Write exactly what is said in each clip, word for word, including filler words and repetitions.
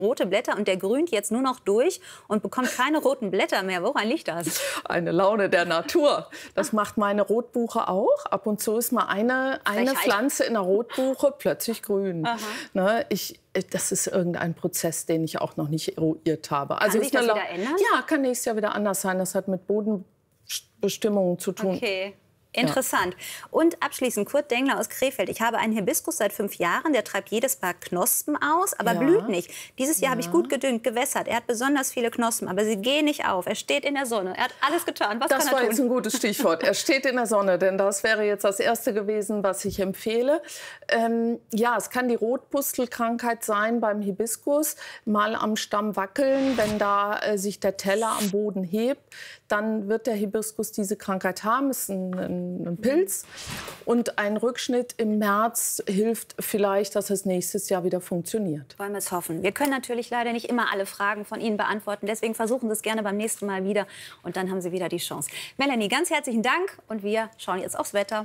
rote Blätter und der grünt jetzt nur noch durch und bekommt keine roten Blätter mehr. Woran liegt das? Eine Laune der Natur. Das macht meine Rotbuche auch. Ab und zu ist mal eine, eine Pflanze in der Rotbuche plötzlich grün. Ne, ich, das ist irgendein Prozess, den ich auch noch nicht eruiert habe. Also kann sich das wieder ändern? Ja, kann nächstes Jahr wieder anders sein. Das hat mit Bodenbestimmungen zu tun. Okay. Interessant. Ja. Und abschließend Kurt Dengler aus Krefeld. Ich habe einen Hibiskus seit fünf Jahren. Der treibt jedes Paar Knospen aus, aber ja. blüht nicht. Dieses Jahr ja. habe ich gut gedüngt, gewässert. Er hat besonders viele Knospen, aber sie gehen nicht auf. Er steht in der Sonne. Er hat alles getan. Was das kann er war tun? Jetzt ein gutes Stichwort. Er steht in der Sonne, denn das wäre jetzt das Erste gewesen, was ich empfehle. Ähm, ja, es kann die Rotpustelkrankheit sein beim Hibiskus. Mal am Stamm wackeln, wenn da äh, sich der Teller am Boden hebt, dann wird der Hibiskus diese Krankheit haben. Es ist ein, ein ein Pilz. Und ein Rückschnitt im März hilft vielleicht, dass es nächstes Jahr wieder funktioniert. Wollen wir es hoffen. Wir können natürlich leider nicht immer alle Fragen von Ihnen beantworten. Deswegen versuchen Sie es gerne beim nächsten Mal wieder. Und dann haben Sie wieder die Chance. Melanie, ganz herzlichen Dank. Und wir schauen jetzt aufs Wetter.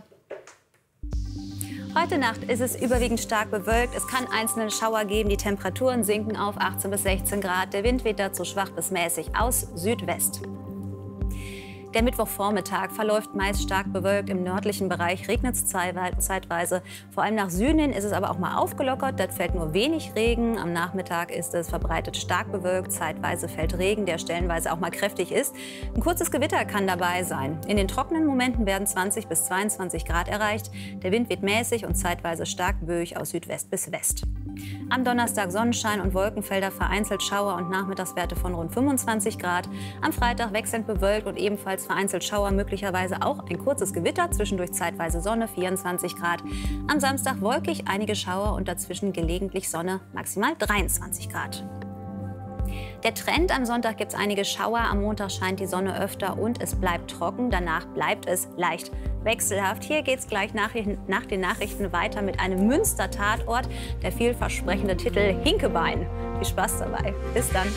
Heute Nacht ist es überwiegend stark bewölkt. Es kann einzelne Schauer geben. Die Temperaturen sinken auf achtzehn bis sechzehn Grad. Der Wind weht dazu schwach bis mäßig aus Südwest. Der Mittwochvormittag verläuft meist stark bewölkt. Im nördlichen Bereich regnet es zeitweise. Vor allem nach Süden hin ist es aber auch mal aufgelockert. Dort fällt nur wenig Regen. Am Nachmittag ist es verbreitet stark bewölkt. Zeitweise fällt Regen, der stellenweise auch mal kräftig ist. Ein kurzes Gewitter kann dabei sein. In den trockenen Momenten werden zwanzig bis zweiundzwanzig Grad erreicht. Der Wind weht mäßig und zeitweise stark böig aus Südwest bis West. Am Donnerstag Sonnenschein und Wolkenfelder, vereinzelt Schauer und Nachmittagswerte von rund fünfundzwanzig Grad. Am Freitag wechselnd bewölkt und ebenfalls vereinzelt Schauer, möglicherweise auch ein kurzes Gewitter, zwischendurch zeitweise Sonne, vierundzwanzig Grad. Am Samstag wolkig, einige Schauer und dazwischen gelegentlich Sonne, maximal dreiundzwanzig Grad. Der Trend: am Sonntag gibt es einige Schauer, am Montag scheint die Sonne öfter und es bleibt trocken. Danach bleibt es leicht wechselhaft. Hier geht es gleich nach, nach den Nachrichten weiter mit einem Münster-Tatort. Der vielversprechende Titel Hinkebein. Viel Spaß dabei. Bis dann.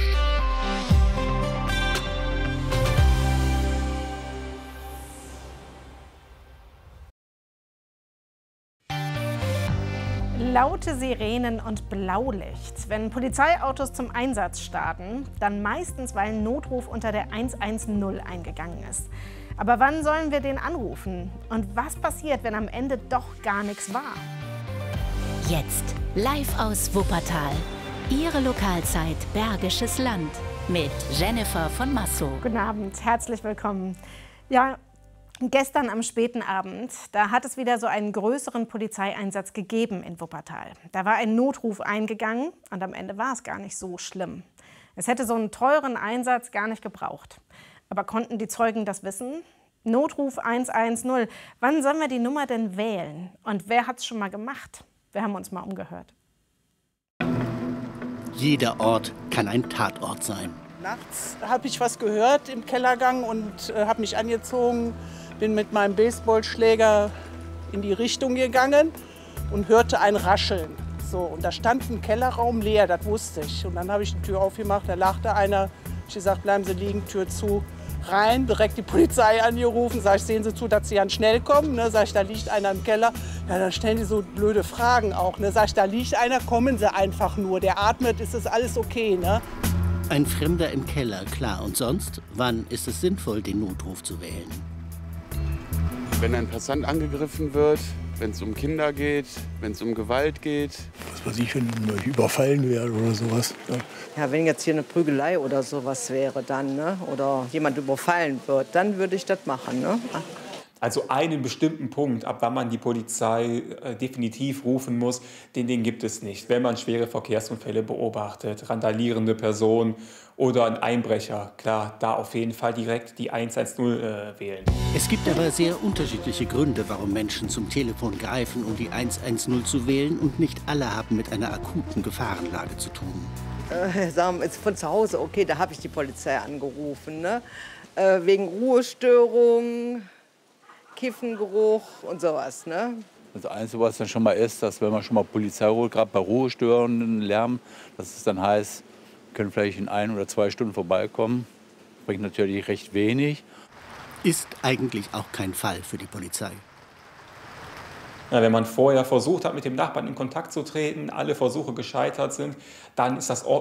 Laute Sirenen und Blaulicht. Wenn Polizeiautos zum Einsatz starten, dann meistens, weil ein Notruf unter der hundertzehn eingegangen ist. Aber wann sollen wir den anrufen? Und was passiert, wenn am Ende doch gar nichts war? Jetzt live aus Wuppertal. Ihre Lokalzeit Bergisches Land mit Jennifer von Massow. Guten Abend, herzlich willkommen. Ja, gestern am späten Abend, da hat es wieder so einen größeren Polizeieinsatz gegeben in Wuppertal. Da war ein Notruf eingegangen und am Ende war es gar nicht so schlimm. Es hätte so einen teuren Einsatz gar nicht gebraucht. Aber konnten die Zeugen das wissen? Notruf hundertzehn. Wann sollen wir die Nummer denn wählen? Und wer hat es schon mal gemacht? Wir haben uns mal umgehört. Jeder Ort kann ein Tatort sein. Nachts habe ich was gehört im Kellergang und äh, habe mich angezogen. Bin mit meinem Baseballschläger in die Richtung gegangen und hörte ein Rascheln. So, und da stand ein Kellerraum leer, das wusste ich. Und dann habe ich die Tür aufgemacht, da lachte einer. Ich gesagt, bleiben Sie liegen, Tür zu. Rein, direkt die Polizei angerufen. Sag ich, sehen Sie zu, dass Sie ganz schnell kommen. Ne? Sag ich, da liegt einer im Keller. Ja, dann stellen die so blöde Fragen auch. Ne? Sag ich, da liegt einer, kommen Sie einfach nur. Der atmet, ist das alles okay. Ne? Ein Fremder im Keller, klar. Und sonst? Wann ist es sinnvoll, den Notruf zu wählen? Wenn ein Passant angegriffen wird, wenn es um Kinder geht, wenn es um Gewalt geht. Was weiß ich, wenn ich überfallen werde oder sowas. Ja. Ja, wenn jetzt hier eine Prügelei oder sowas wäre dann, ne? Oder jemand überfallen wird, dann würde ich das machen. Ne? Also einen bestimmten Punkt, ab wann man die Polizei äh, definitiv rufen muss, den, den gibt es nicht. Wenn man schwere Verkehrsunfälle beobachtet, randalierende Personen oder ein Einbrecher, klar, da auf jeden Fall direkt die hundertzehn äh, wählen. Es gibt aber sehr unterschiedliche Gründe, warum Menschen zum Telefon greifen, um die hundertzehn zu wählen. Und nicht alle haben mit einer akuten Gefahrenlage zu tun. Äh, sagen wir, von zu Hause, okay, da habe ich die Polizei angerufen. Ne? Äh, wegen Ruhestörung, Kiffengeruch und sowas. Ne? Das Einzige, was dann schon mal ist, dass wenn man schon mal Polizei holt, gerade bei ruhestörenden Lärm, dass es dann heißt, können vielleicht in ein oder zwei Stunden vorbeikommen. Bringt natürlich recht wenig. Ist eigentlich auch kein Fall für die Polizei. Ja, wenn man vorher versucht hat, mit dem Nachbarn in Kontakt zu treten, alle Versuche gescheitert sind, dann ist das